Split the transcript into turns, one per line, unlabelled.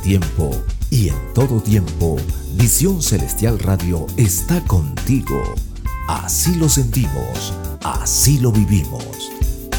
tiempo y en todo tiempo, Visión Celestial Radio está contigo. Así lo sentimos, así lo vivimos.